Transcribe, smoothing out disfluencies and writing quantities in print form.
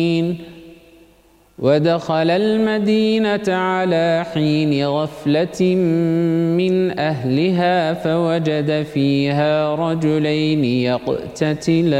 ودخل المدينة على حين غفلة من أهلها فوجد فيها رجلين يقتتلان